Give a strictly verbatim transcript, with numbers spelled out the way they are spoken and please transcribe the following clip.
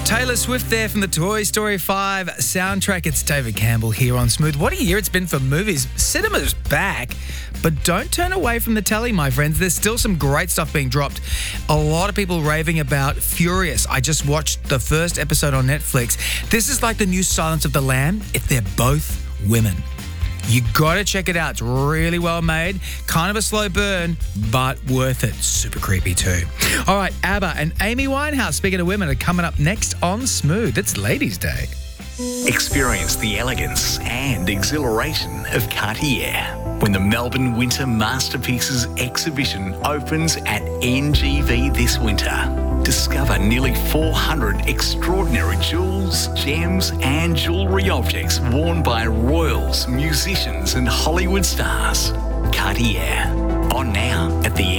Taylor Swift there from the Toy Story five soundtrack. It's David Campbell here on Smooth. What a year it's been for movies. Cinema's back, but don't turn away from the telly, my friends. There's still some great stuff being dropped. A lot of people raving about Furious. I just watched the first episode on Netflix. This is like the new Silence of the Lamb if they're both women. You got to check it out. It's really well made. Kind of a slow burn, but worth it. Super creepy too. All right, ABBA and Amy Winehouse, speaking of women, are coming up next on Smooth. It's Ladies' Day. Experience the elegance and exhilaration of Cartier when the Melbourne Winter Masterpieces exhibition opens at N G V this winter. Discover nearly four hundred extraordinary jewels, gems and jewellery objects worn by royals, musicians and Hollywood stars. Cartier. On now at the